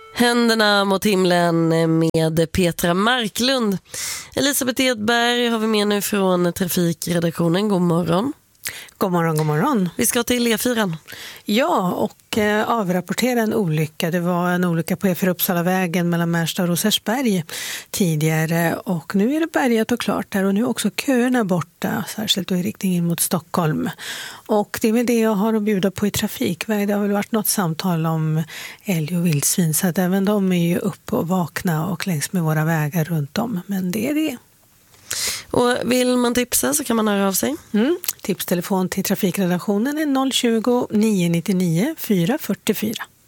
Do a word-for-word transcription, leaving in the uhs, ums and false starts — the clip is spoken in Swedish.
Händerna mot himlen med Petra Marklund. Elisabeth Edberg har vi med nu från trafikredaktionen. God morgon. God morgon, god morgon. Vi ska till E fyra. Ja, och eh, avrapportera en olycka. Det var en olycka på E fyra Uppsalavägen mellan Märsta och Rosersberg tidigare. Och nu är det bärgat och klart där och nu är också köerna borta, särskilt då i riktningen mot Stockholm. Och det är väl det jag har att bjuda på i trafikväg. Det har väl varit något samtal om älg och vildsvin, så att även de är ju uppe och vakna och längs med våra vägar runt om. Men det är det. Och vill man tipsa så kan man höra av sig. Mm. Tipstelefon till trafikredaktionen är noll tjugo, nio nio nio, fyra fyra fyra.